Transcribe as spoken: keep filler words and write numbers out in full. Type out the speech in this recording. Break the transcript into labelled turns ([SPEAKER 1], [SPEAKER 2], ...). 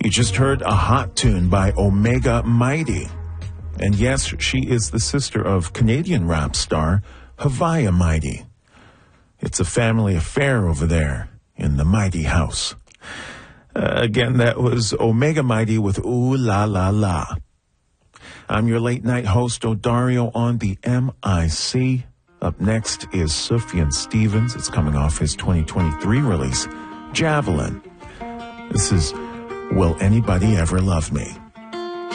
[SPEAKER 1] You just heard a hot tune by Omega Mighty. And yes, she is the sister of Canadian rap star Haviah Mighty. It's a family affair over there in the Mighty House. Uh, again, that was Omega Mighty with Ooh La La La. I'm your late night host, Odario, on the M I C. Up next is Sufjan Stevens. It's coming off his twenty twenty-three release, Javelin. This is Will Anybody Ever Love Me?